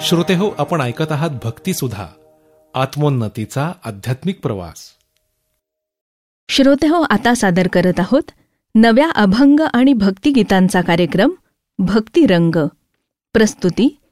श्रोतेहो, आपण ऐकत आहात भक्तिसुधा, आत्मोन्नतीचा आध्यात्मिक प्रवास. श्रोतेहो, आता सादर करत आहोत नव्या अभंग आणि भक्तिगीतांचा कार्यक्रम भक्तिरंग. प्रस्तुती